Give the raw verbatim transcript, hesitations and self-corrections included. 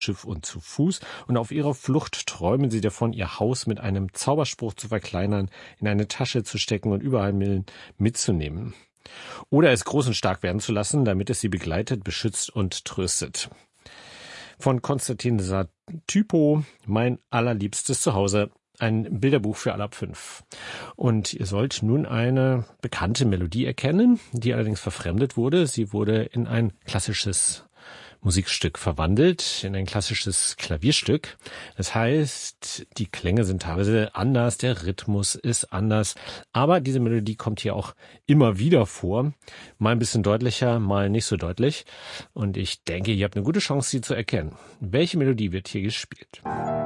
Schiff und zu Fuß, und auf ihrer Flucht träumen sie davon, ihr Haus mit einem Zauberspruch zu verkleinern, in eine Tasche zu stecken und überall mitzunehmen. Oder es groß und stark werden zu lassen, damit es sie begleitet, beschützt und tröstet. Von Konstantin Satypo, mein allerliebstes Zuhause. Ein Bilderbuch für alle ab fünf. Und ihr sollt nun eine bekannte Melodie erkennen, die allerdings verfremdet wurde. Sie wurde in ein klassisches Musikstück verwandelt, in ein klassisches Klavierstück. Das heißt, die Klänge sind teilweise anders, der Rhythmus ist anders, aber diese Melodie kommt hier auch immer wieder vor. Mal ein bisschen deutlicher, mal nicht so deutlich. Und ich denke, ihr habt eine gute Chance, sie zu erkennen. Welche Melodie wird hier gespielt?